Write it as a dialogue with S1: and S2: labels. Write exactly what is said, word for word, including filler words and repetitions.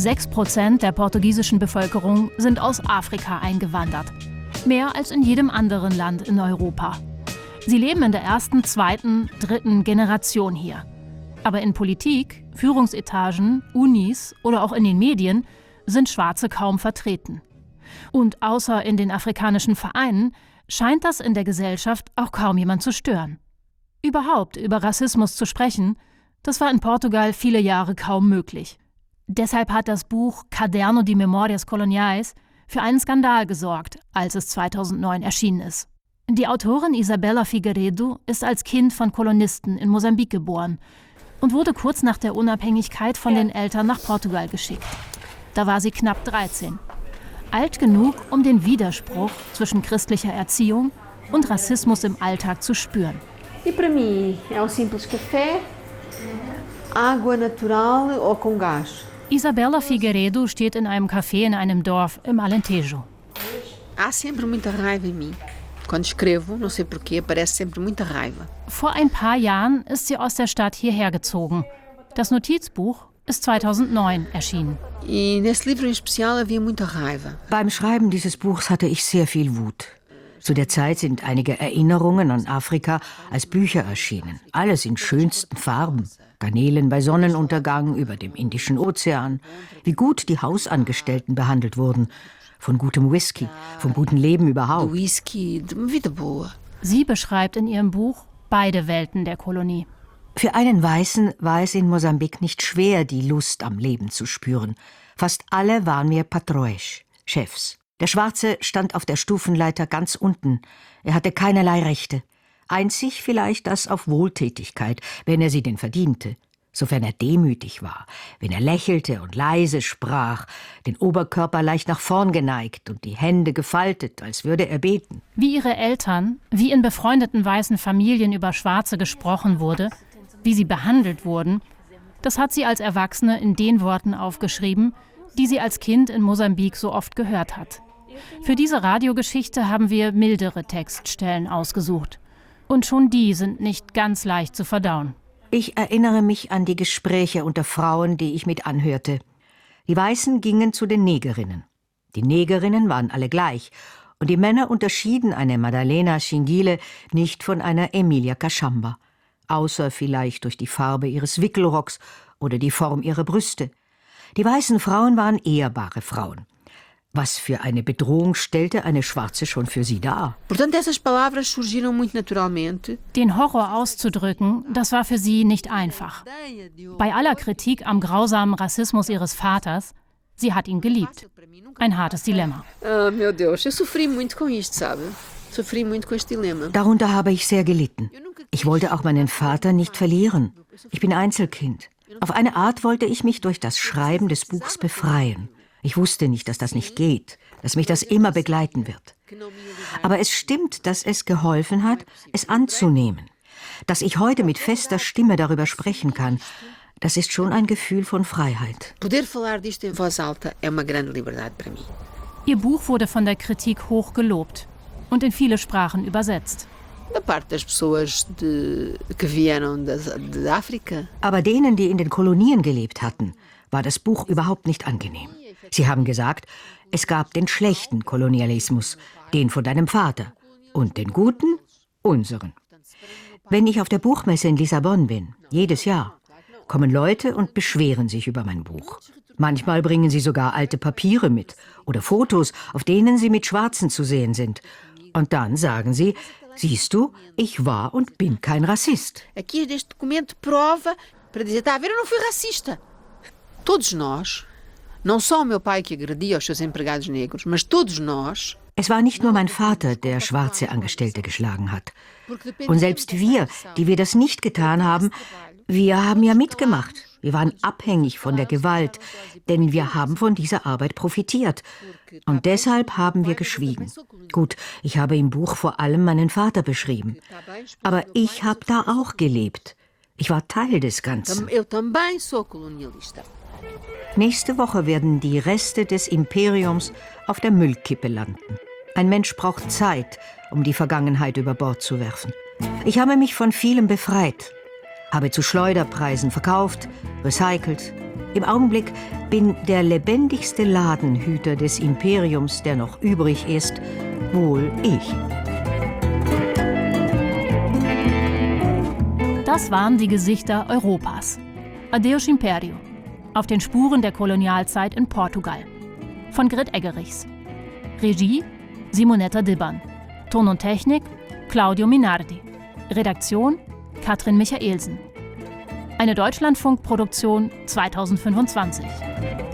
S1: Sechs Prozent der portugiesischen Bevölkerung sind aus Afrika eingewandert. Mehr als in jedem anderen Land in Europa. Sie leben in der ersten, zweiten, dritten Generation hier. Aber in Politik, Führungsetagen, Unis oder auch in den Medien sind Schwarze kaum vertreten. Und außer in den afrikanischen Vereinen scheint das in der Gesellschaft auch kaum jemand zu stören. Überhaupt über Rassismus zu sprechen, das war in Portugal viele Jahre kaum möglich. Deshalb hat das Buch Caderno de Memórias Coloniais für einen Skandal gesorgt, als es zweitausendneun erschienen ist. Die Autorin Isabella Figueiredo ist als Kind von Kolonisten in Mosambik geboren und wurde kurz nach der Unabhängigkeit von den Eltern nach Portugal geschickt. Da war sie knapp dreizehn. Alt genug, um den Widerspruch zwischen christlicher Erziehung und Rassismus im Alltag zu spüren.
S2: E para mim é um simples café, água natural ou com gás.
S1: Isabella Figueiredo steht in einem Café in einem Dorf im Alentejo.
S2: Há sempre muita raiva em mim. Quando escrevo, não sei porquê, aparece sempre muita raiva.
S1: Vor ein paar Jahren ist sie aus der Stadt hierher gezogen. Das Notizbuch ist zweitausendneun erschienen.
S2: E nesse livro em especial havia muita raiva.
S3: Beim Schreiben dieses Buchs hatte ich sehr viel Wut. Zu der Zeit sind einige Erinnerungen an Afrika als Bücher erschienen. Alles in schönsten Farben. Garnelen bei Sonnenuntergang über dem Indischen Ozean. Wie gut die Hausangestellten behandelt wurden. Von gutem Whisky, vom guten Leben überhaupt.
S2: Whisky, de uma vida boa.
S1: Sie beschreibt in ihrem Buch beide Welten der Kolonie.
S3: Für einen Weißen war es in Mosambik nicht schwer, die Lust am Leben zu spüren. Fast alle waren wir Patroes, Chefs. Der Schwarze stand auf der Stufenleiter ganz unten. Er hatte keinerlei Rechte. Einzig vielleicht das auf Wohltätigkeit, wenn er sie denn verdiente. Sofern er demütig war, wenn er lächelte und leise sprach, den Oberkörper leicht nach vorn geneigt und die Hände gefaltet, als würde er beten.
S1: Wie ihre Eltern, wie in befreundeten weißen Familien über Schwarze gesprochen wurde, wie sie behandelt wurden, das hat sie als Erwachsene in den Worten aufgeschrieben, die sie als Kind in Mosambik so oft gehört hat. Für diese Radiogeschichte haben wir mildere Textstellen ausgesucht. Und schon die sind nicht ganz leicht zu verdauen.
S3: Ich erinnere mich an die Gespräche unter Frauen, die ich mit anhörte. Die Weißen gingen zu den Negerinnen. Die Negerinnen waren alle gleich. Und die Männer unterschieden eine Madalena Xingile nicht von einer Emilia Kachamba. Außer vielleicht durch die Farbe ihres Wickelrocks oder die Form ihrer Brüste. Die weißen Frauen waren ehrbare Frauen. Was für eine Bedrohung stellte eine Schwarze schon für sie dar?
S2: Portanto, essas palavras surgiram muito naturalmente.
S1: Den Horror auszudrücken, das war für sie nicht einfach. Bei aller Kritik am grausamen Rassismus ihres Vaters, sie hat ihn geliebt. Ein hartes Dilemma.
S2: Ah, meu Deus, eu sofri muito com isto, sabe? Sofri muito com este dilema.
S3: Darunter habe ich sehr gelitten. Ich wollte auch meinen Vater nicht verlieren. Ich bin Einzelkind. Auf eine Art wollte ich mich durch das Schreiben des Buchs befreien. Ich wusste nicht, dass das nicht geht, dass mich das immer begleiten wird. Aber es stimmt, dass es geholfen hat, es anzunehmen. Dass ich heute mit fester Stimme darüber sprechen kann, das ist schon ein Gefühl von Freiheit.
S2: Poder falar disto em voz alta é uma grande liberdade para mim.
S1: Ihr Buch wurde von der Kritik hoch gelobt und in viele Sprachen übersetzt.
S2: Da parte das pessoas de, que vieram de, de África.
S3: Aber denen, die in den Kolonien gelebt hatten, war das Buch überhaupt nicht angenehm. Sie haben gesagt, es gab den schlechten Kolonialismus, den von deinem Vater, und den guten, unseren. Wenn ich auf der Buchmesse in Lissabon bin, jedes Jahr, kommen Leute und beschweren sich über mein Buch. Manchmal bringen sie sogar alte Papiere mit oder Fotos, auf denen sie mit Schwarzen zu sehen sind. Und dann sagen sie, siehst du, ich war und bin kein Rassist.
S2: Aqui este documento prova para dizer, tá a ver, eu não fui racista. Todos nós, não só o meu pai que agredia os seus empregados negros, mas todos nós.
S3: Es war nicht nur mein Vater, der schwarze Angestellte geschlagen hat. Und selbst wir, die wir das nicht getan haben, wir haben ja mitgemacht. Wir waren abhängig von der Gewalt, denn wir haben von dieser Arbeit profitiert. Und deshalb haben wir geschwiegen. Gut, ich habe im Buch vor allem meinen Vater beschrieben. Aber ich habe da auch gelebt. Ich war Teil des Ganzen.
S2: Eu também sou colonialista.
S3: Nächste Woche werden die Reste des Imperiums auf der Müllkippe landen. Ein Mensch braucht Zeit, um die Vergangenheit über Bord zu werfen. Ich habe mich von vielem befreit. habe zu Schleuderpreisen verkauft, recycelt. Im Augenblick bin der lebendigste Ladenhüter des Imperiums, der noch übrig ist, wohl ich.
S1: Das waren die Gesichter Europas. Adeus Império. Auf den Spuren der Kolonialzeit in Portugal. Von Grit Eggerichs. Regie Simonetta Dibban. Ton und Technik Claudio Minardi. Redaktion Katrin Michaelsen. Eine Deutschlandfunk-Produktion zweitausendfünfundzwanzig.